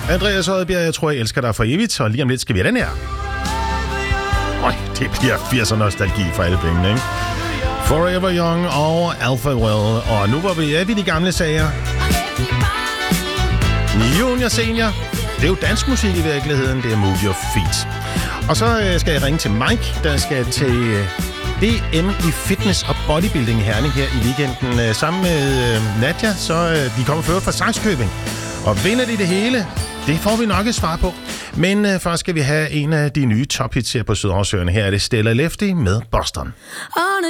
Andreas Oddbjerg, jeg tror, jeg elsker dig for evigt, og lige om lidt skal vi have den her. Det bliver 80'er nostalgi for alle pengene, ikke? Forever Young og Alpha Well. Og nu var vi ved de gamle sager. Junior Senior. Det er jo dansk musik i virkeligheden. Det er Move Your Feet. Og så skal jeg ringe til Mike, der skal til DM i fitness og bodybuilding i Herning her i weekenden. Sammen med Nadja, så de kommer ført fra Sakskøbing. Og vinder de det hele? Det får vi nok et svar på. Men først skal vi have en af de nye tophits her på Sydhavsøerne. Her er det Stella Lefty med Boston.